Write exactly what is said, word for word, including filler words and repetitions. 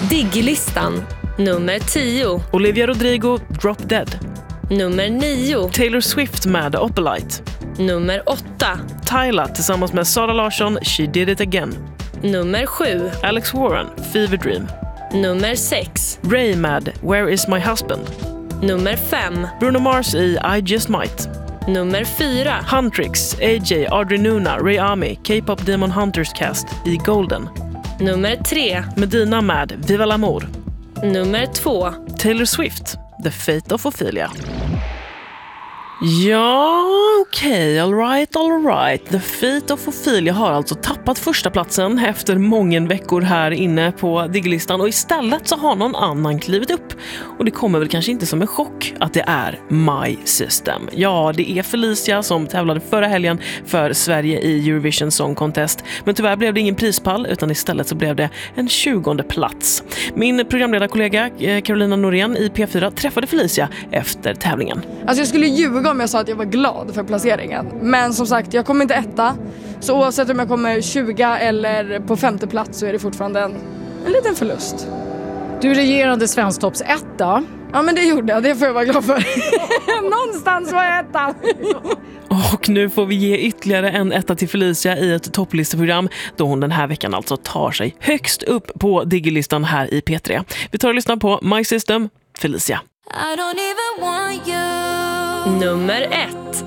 Diggilistan. Nummer tio. Olivia Rodrigo, Drop Dead. Nummer nio. Taylor Swift med Opalite. Nummer åtta. Tyla tillsammans med Sara Larsson, She Did It Again. Nummer sju. Alex Warren, Fever Dream. Nummer sex. Ray med Where Is My Husband. Nummer fem. Bruno Mars i I Just Might. Nummer fyra. Huntrix, A J, Audrey Nuna, Ray Ami, K-pop Demon Hunters Cast i Golden. Nummer tre. Medina med Viva l'Amour. Nummer två. Taylor Swift, The Fate of Ophelia. Ja, okej, okay, all right, all right. The Fate of Ophelia har alltså tappat första platsen efter många veckor här inne på Diggilistan, och istället så har någon annan klivit upp. Och det kommer väl kanske inte som en chock att det är My System. Ja, det är Felicia som tävlade förra helgen för Sverige i Eurovision Song Contest. Men tyvärr blev det ingen prispall, utan istället så blev det en tjugonde plats. Min programledarkollega Carolina Norén i P fyra träffade Felicia efter tävlingen. Alltså jag skulle ljuga om jag sa att jag var glad för placeringen. Men som sagt, jag kommer inte etta. Så oavsett om jag kommer tjugo eller på femte plats så är det fortfarande en, en liten förlust. Du regerande Svensktops etta. Ja, men det gjorde jag. Det får jag vara glad för. Någonstans var jag etta. Och nu får vi ge ytterligare en etta till Felicia i ett topplisteprogram, då hon den här veckan alltså tar sig högst upp på Diggilistan här i P tre. Vi tar och lyssnar på My System, Felicia. I don't even want you. Nummer ett.